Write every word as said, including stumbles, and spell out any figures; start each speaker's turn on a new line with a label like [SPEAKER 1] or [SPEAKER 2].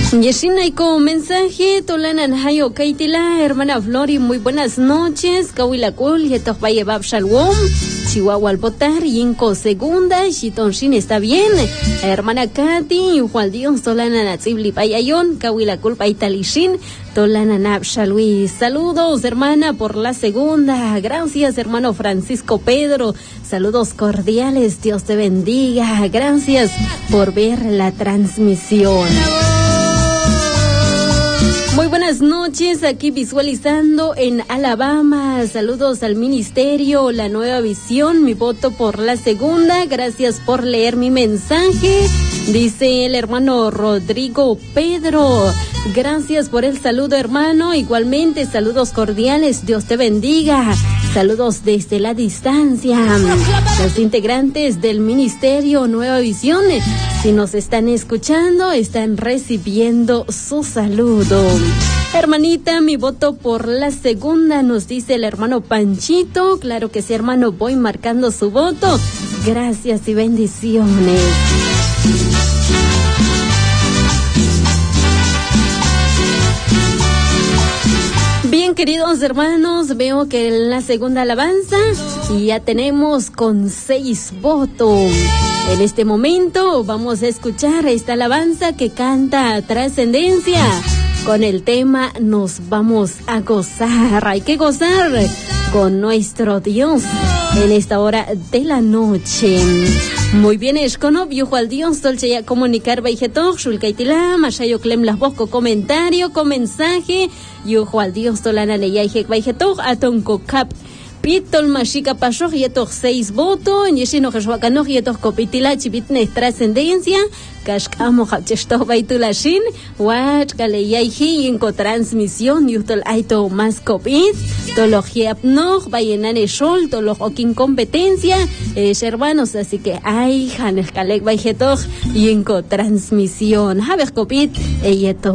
[SPEAKER 1] Yeshinaiko mensaje Tolanan Hayo Kaitila, hermana Flori, muy buenas noches. Kawilakul, Yetok Valle Bab Shalom, Chihuahua al Botar, Yinko Segunda, Shiton Shin está bien. Hermana Katy, Juan Dios, Tolanan Atzibli Payayon, Kawilakul Paitalishin, Tolanan Abshalui. Saludos, hermana, por la segunda. Gracias, hermano Francisco Pedro. Saludos cordiales, Dios te bendiga. Gracias por ver la transmisión. Muy buenas noches, aquí visualizando en Alabama. Saludos al ministerio, La Nueva Visión, mi voto por la segunda. Gracias por leer mi mensaje, dice el hermano Rodrigo Pedro. Gracias por el saludo, hermano. Igualmente, saludos cordiales, Dios te bendiga. Saludos desde la distancia. Los integrantes del ministerio Nueva Visión, si nos están escuchando, están recibiendo su saludo. Hermanita, mi voto por la segunda, nos dice el hermano Panchito. Claro que sí, hermano, voy marcando su voto. Gracias y bendiciones. Bien, queridos hermanos, veo que en la segunda alabanza ya tenemos con seis votos. En este momento vamos a escuchar esta alabanza que canta Trascendencia con el tema Nos vamos a gozar. Hay que gozar con nuestro Dios en esta hora de la noche. Muy bien, Escono, viejo al Dios, Dolce ya comunicar Baijetok, Shulkaitila, Mashayo Clem las Bosco, comentario, con mensaje, viejo al Dios, Tolana Leyajek Baijetok, Atonco Cap. Pitol Mashika Pashok yetok seis votos, Yeshino Hashwakanok yetok Kopitila Chipitnes Trascendencia, Kashkamo Hapchesto Baitulashin, Watch Kaleyaihi Yenko Transmisión, Yutol Aito Más Kopit, Tologiapnog, Bayenane Shol, Tolojokin Competencia, eh, hermanos, así que ay, Hanes Kalek Baijetok, Yenko Transmisión, Haber Kopit, Eyeto.